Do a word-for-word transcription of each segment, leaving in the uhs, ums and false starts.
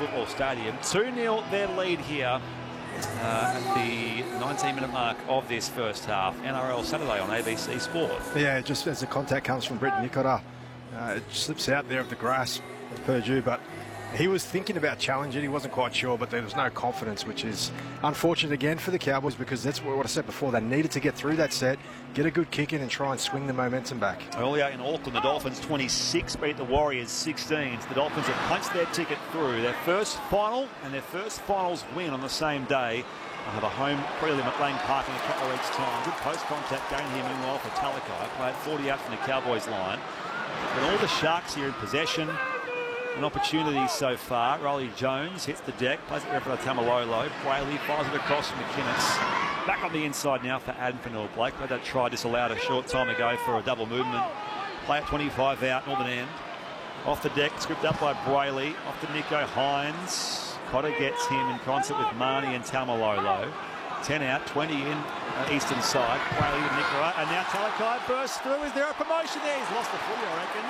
Football Stadium. two nil their lead here uh, at the nineteen minute mark of this first half. N R L Saturday on A B C Sport. Yeah, just as the contact comes from Britt Nikora, uh, it slips out there of the grasp of Purdue, but he was thinking about challenging. He wasn't quite sure, but there was no confidence, which is unfortunate again for the Cowboys, because that's what I said before. They needed to get through that set, get a good kick in and try and swing the momentum back. Earlier in Auckland, the Dolphins twenty-six beat the Warriors sixteen. So the Dolphins have punched their ticket through. Their first final and their first finals win on the same day. They'll have a home prelim at Lang Park in a couple of weeks' time. Good post-contact game here, meanwhile, for Talakai. Played forty out from the Cowboys line. But all the Sharks here in possession. An opportunity so far. Rolly Jones hits the deck, plays it there for Tamalolo. Whaley fires it across from McInnes. Back on the inside now for Adam Fanua-Blake. They that try disallowed a short time ago for a double movement. Play at twenty-five out, northern end. Off the deck, scooped up by Brayley. Off to Nico Hines. Cotter gets him in concert with Marnie and Tamalolo. ten out, twenty in uh, eastern side. Brayley and Nicola. And now Talakai bursts through. Is there a promotion there? He's lost the footy, I reckon.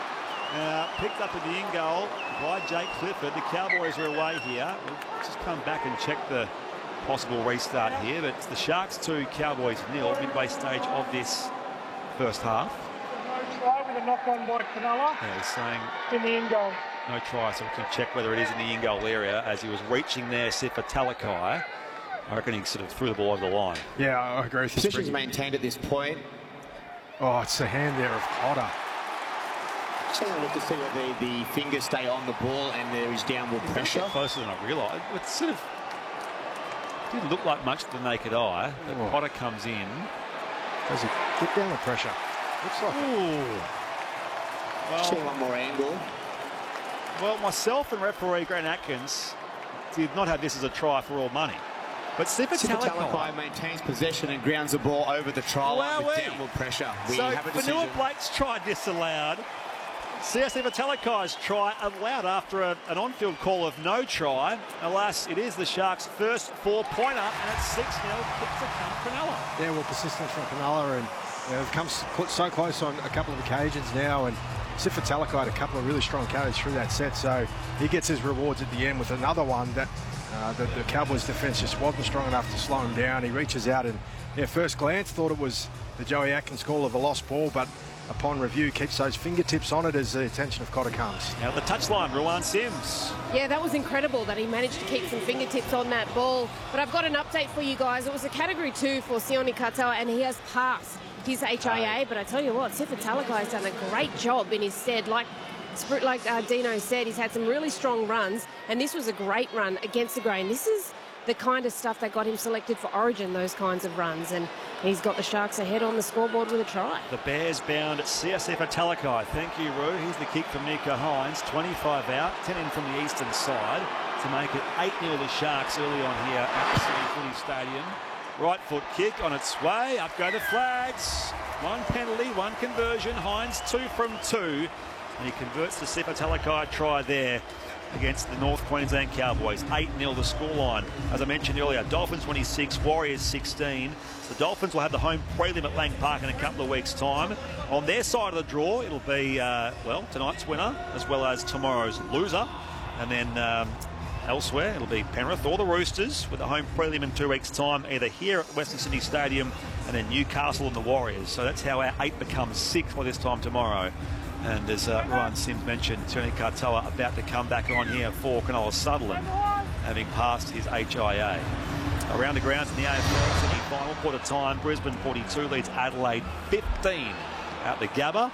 Uh, picked up in the in goal by Jake Clifford. The Cowboys are away here. We'll just come back and check the possible restart here. But it's the Sharks two, Cowboys nil, midway stage of this first half. No try with a knock on by Canella. Yeah, he's saying in the in goal. No try, so we can check whether it is in the in goal area as he was reaching there, set for Talakai. I reckon he sort of threw the ball over the line. Yeah, I agree with you. Position's maintained at this point. Oh, it's the hand there of Cotter. Just have a look to see whether the fingers stay on the ball and there is downward pressure. Closer than I realised. It sort of didn't look like much to the naked eye. But oh. Cotter comes in. Does he get downward pressure? Looks like Ooh. Well, see one more angle. Well, myself and referee Grant Atkins did not have this as a try for all money. But Sifa Talakai maintains possession and grounds the ball over the try line with downward pressure. We so have a decision. Fanua-Blake's try disallowed. Sifa Talakai's try allowed after a, an on-field call of no try. Alas, it is the Sharks' first four-pointer, and it's six nil. Kicks to come Cronulla. Yeah, well, persistence from Cronulla, and you know, they've come so close on a couple of occasions now, and Sifa Talakai had a couple of really strong carries through that set, so he gets his rewards at the end with another one that uh, the, the Cowboys' defence just wasn't strong enough to slow him down. He reaches out and, yeah, first glance thought it was the Joey Atkins call of a lost ball, but upon review, keeps those fingertips on it as the attention of Cotter comes. Now the touchline, Ruan Sims. Yeah, that was incredible that he managed to keep some fingertips on that ball. But I've got an update for you guys. It was a category two for Sione Katoa, and he has passed his H I A. But I tell you what, Sifa Talakai has done a great job in his stead. Like, like uh, Dino said, he's had some really strong runs, and this was a great run against the grain. This is the kind of stuff that got him selected for Origin, those kinds of runs, and he's got the Sharks ahead on the scoreboard with a try. The Bears bound at Sifa Talakai. Thank you, Roo. Here's the kick from Nico Hines. twenty-five out, ten in from the eastern side to make it eight nil the Sharks early on here at the City Footy Stadium. Right foot kick on its way. Up go the flags. One penalty, one conversion. Hines two from two. And he converts the Sifa Talakai try there against the North Queensland Cowboys. eight nil the scoreline. As I mentioned earlier, Dolphins twenty-six, Warriors sixteen. The Dolphins will have the home prelim at Lang Park in a couple of weeks' time. On their side of the draw, it'll be, uh, well, tonight's winner as well as tomorrow's loser. And then um, elsewhere, it'll be Penrith or the Roosters with a home prelim in two weeks' time, either here at Western Sydney Stadium and then Newcastle and the Warriors. So that's how our eight becomes six by this time tomorrow. And as uh, Ryan Sims mentioned, Sione Katoa about to come back on here for Cronulla Sutherland, having passed his H I A. Around the grounds in the A F L semi-final, quarter time, Brisbane forty-two leads Adelaide fifteen out the Gabba.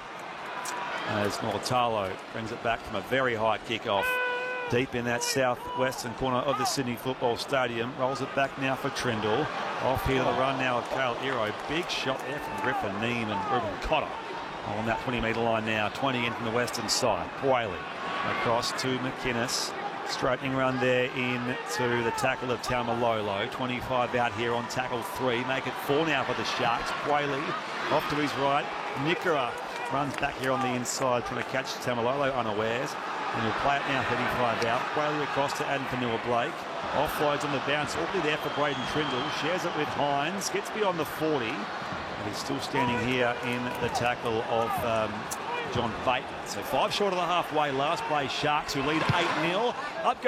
As Molatalo brings it back from a very high kick-off deep in that southwestern corner of the Sydney Football Stadium. Rolls it back now for Trindle. Off here to the run now of Kale Iro. Big shot there from Griffin Neem and Ruben Cotter. On that twenty metre line now, twenty in from the western side. Whaley across to McInnes. Straightening run there in to the tackle of Taumalolo. twenty-five out here on tackle three. Make it four now for the Sharks. Whaley off to his right. Nikora runs back here on the inside trying to catch Taumalolo unawares. And he'll play it now, thirty-five out. Whaley across to Adam Fanua-Blake. Offloads on the bounce. Already there for Braden Trindle. Shares it with Hines. Gets beyond the forty. And he's still standing here in the tackle of um, John Bateman. So five short of the halfway. Last play, Sharks who lead eight nil. Up goes